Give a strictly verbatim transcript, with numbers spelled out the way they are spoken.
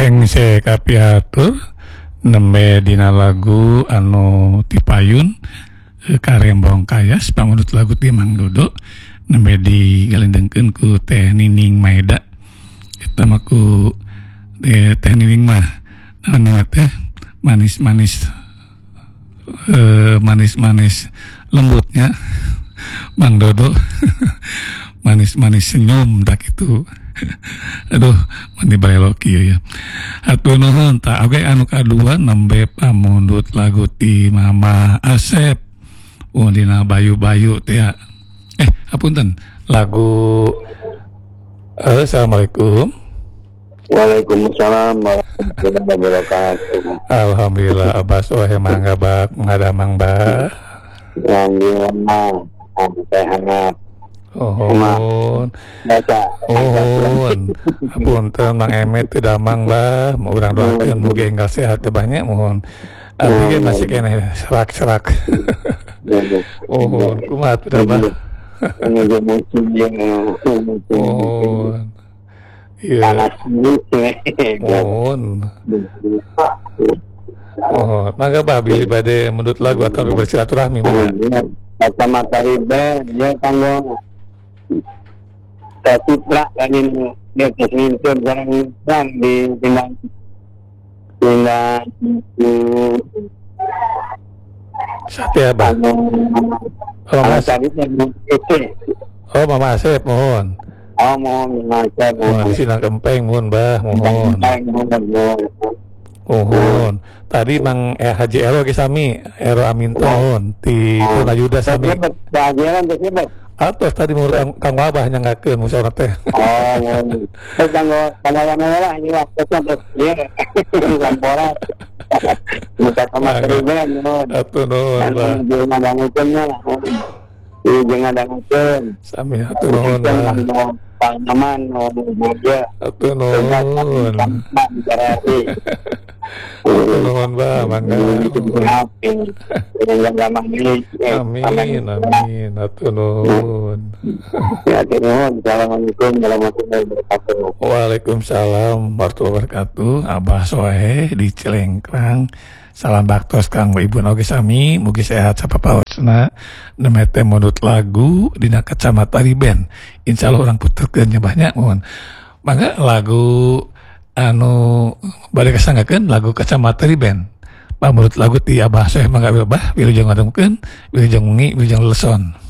Bareng saya kapiatur nembe dina lagu anu tipayun karembong kayas pangunut lagu ti Mang Dodo nembe digalendengkeun ku Teh Nining Maeda. Kita mah ku eh, Teh Nining mah anu teh manis-manis eh, manis-manis lembutnya Mang Dodo manis-manis senyum tak itu. Aduh mandi balelok ieu ya. Hatur nuhun tak oge anu kadua nembe pamundut lagu ti Mama Asep. Oh dina bayu-bayu teh ya. Eh hapunten lagu eh, Assalamualaikum. Waalaikumsalam warahmatullahi wabarakatuh. Alhamdulillah abas wae mangga bak ngadamang ba. Alhamdulillah sampai hangat. Ohon. Baca. Ohon. Hapunten Mang Emet teu damang bah, mau urang doakeun mugi enggal sehat teu banyak mohon. Abdi ge masih keneh serak-serak. Ohon, kumaha teu dah bah? Menuju musim yang Ohon. Iya. panas ini. Mohon. Oh, mangga bah bilih bade mendut lagu atau bersilaturahmi mangga. Kacamata riba dia tanggung Citra kan ini dia kesintur jarang dan di tinggal tinggal Satya bah. Oh, Mas. tadi yang itu Oh, Mama Asep mohon. oh mau macam Mohon sinang kempeng mohon bah, mohon. Mohon. Tadi Mang eh, Haji Ero ge sami, Ero Aminto mohon ti Purna Yuda sami. pelajaran tersebut. Atos tadi mau Kang, Kang Wabah nyangakeun musyawarah teh. Oh, terus kalau kalau yang merah ini waktu itu dia laporan. Bukan sama teriban, Atuh nuhun bah. jangan ada ngucapnya lah. Jangan ada ngucap. Sami atuh nuhun bah. Pengalaman mau dia. Atuh nuhun. Berarti. Atuh nuhun bah, mangga. Yang gampang ini. Amin, amin. Atuh nuhun. Ya, nuhun. Assalamualaikum warahmatullahi wabarakatuh. Waalaikumsalam warahmatullahi wabarakatuh. Abah Soeh di Cilengkrang. Salam baktos kanggo ibu oge sami, mugi sehat sapapaosna. Nembe teh mundut lagu dina Kacamata Riben. Insyaallah urang puterkeun nya banyak mohon. Mangga lagu anu bade kasanggakeun lagu Kacamata Riben. Pamurut lagu ti Abah Soeh mangga bah wilujeng ngadengkeun, wilujeng wengi, wilujeng leson.